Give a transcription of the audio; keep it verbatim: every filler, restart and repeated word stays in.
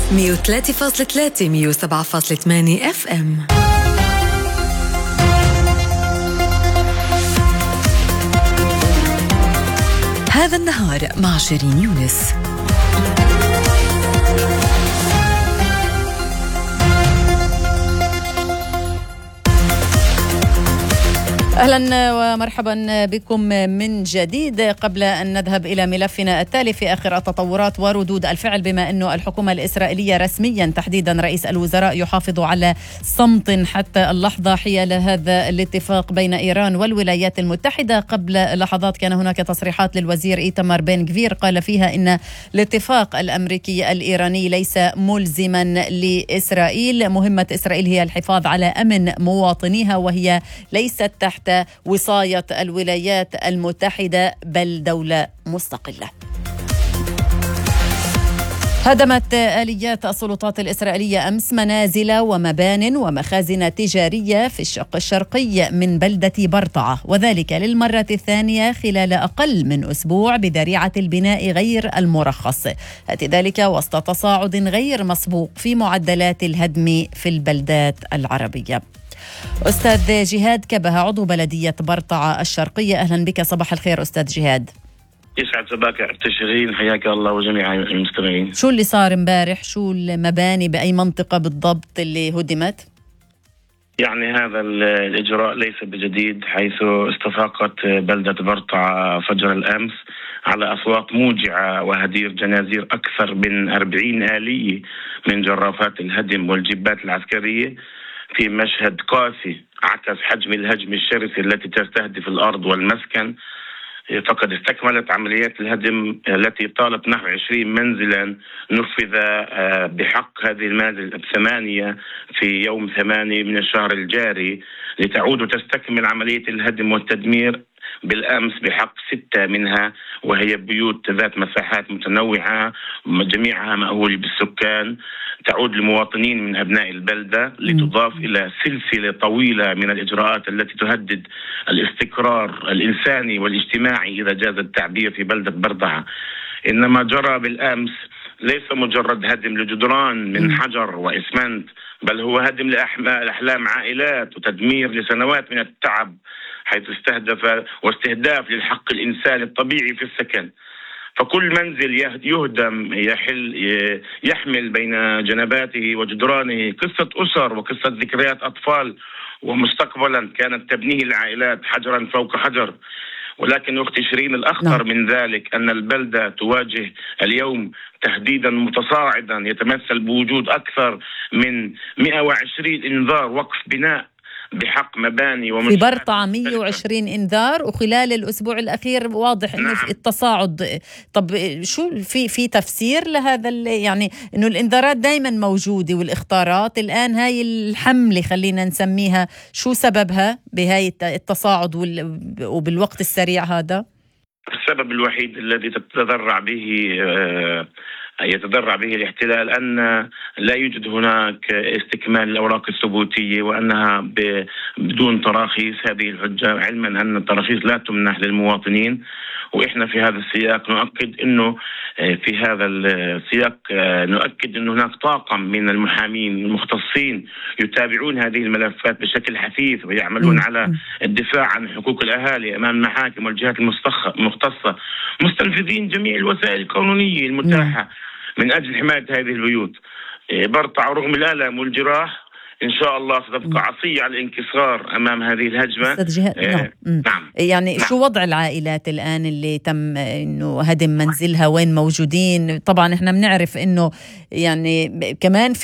مية وثلاثة فاصلة ثلاثة مية وسبعة فاصلة ثمانية اف ام. هذا النهار مع شيرين يونس. أهلا ومرحبا بكم من جديد. قبل أن نذهب إلى ملفنا التالي في آخر التطورات وردود الفعل، بما أنه الحكومة الإسرائيلية رسميا تحديدا رئيس الوزراء يحافظ على صمت حتى اللحظة حيال هذا الاتفاق بين إيران والولايات المتحدة. قبل لحظات كان هناك تصريحات للوزير إيتمار بن غفير قال فيها إن الاتفاق الأمريكي الإيراني ليس ملزما لإسرائيل. مهمة إسرائيل هي الحفاظ على أمن مواطنيها، وهي ليست تحت وصاية الولايات المتحدة بل دولة مستقلة. هدمت آليات السلطات الإسرائيلية أمس منازل ومبان ومخازن تجارية في الشق الشرقي من بلدة برطعة، وذلك للمرة الثانية خلال أقل من أسبوع بذريعة البناء غير المرخص، يأتي ذلك وسط تصاعد غير مسبوق في معدلات الهدم في البلدات العربية. أستاذ جهاد كبه عضو بلدية برطعة الشرقية، أهلا بك، صباح الخير أستاذ جهاد. يسعد صباحك تشرين، حياك الله وجميع المستمعين. شو اللي صار امبارح؟ شو المباني بأي منطقة بالضبط اللي هدمت؟ يعني هذا الإجراء ليس بجديد، حيث استفاقت بلدة برطعة فجر الأمس على أصوات موجعة وهدير جنازير أكثر من أربعين آلية من جرافات الهدم والجبات العسكرية، في مشهد قاسي عكس حجم الهجم الشرس التي تستهدف الأرض والمسكن. فقد استكملت عمليات الهدم التي طالت نحو عشرين منزلا نفذ بحق هذه المنازل الثمانية في يوم ثمانية من الشهر الجاري، لتعود وتستكمل عملية الهدم والتدمير بالأمس بحق ستة منها، وهي بيوت ذات مساحات متنوعة جميعها مأهول بالسكان، تعود لمواطنين من أبناء البلدة، لتضاف إلى سلسلة طويلة من الإجراءات التي تهدد الاستقرار الإنساني والاجتماعي إذا جاز التعبير في بلدة برطعة. إنما جرى بالأمس ليس مجرد هدم لجدران من حجر وإسمنت، بل هو هدم لأحلام عائلات وتدمير لسنوات من التعب، حيث استهدف واستهداف للحق الإنساني الطبيعي في السكن. فكل منزل يهدم يحل يحمل بين جنباته وجدرانه قصة أسر وقصة ذكريات أطفال، ومستقبلا كانت تبنيه العائلات حجرا فوق حجر. ولكن أختي شيرين، الأخطر من ذلك أن البلدة تواجه اليوم تهديدا متصاعدا يتمثل بوجود أكثر من مئة وعشرين إنذار وقف بناء بحق مباني في برطعة. مئة وعشرين إنذار، وخلال الأسبوع الأخير واضح إنه نعم. التصاعد. طب شو في في تفسير لهذا؟ يعني إنه الإنذارات دائما موجودة والإخطارات، الآن هاي الحملة خلينا نسميها، شو سببها بهاي التصاعد وبالوقت السريع هذا؟ السبب الوحيد الذي تتذرع به آه يتضرع به الاحتلال أن لا يوجد هناك استكمال الأوراق الثبوتية، وأنها بدون تراخيص هذه الحجة، علما أن التراخيص لا تمنح للمواطنين. وإحنا في هذا السياق نؤكد أنه في هذا السياق نؤكد أن هناك طاقم من المحامين المختصين يتابعون هذه الملفات بشكل حثيث، ويعملون على الدفاع عن حقوق الأهالي أمام المحاكم والجهات المختصة، مستنفذين جميع الوسائل القانونية المتاحة من أجل حماية هذه البيوت. برطعة رغم الآلام والجراح إن شاء الله ستبقى عصية على الانكسار أمام هذه الهجمة. آه نعم. يعني نعم. شو وضع العائلات الآن اللي تم إنه هدم منزلها؟ وين موجودين؟ طبعا إحنا بنعرف إنه يعني كمان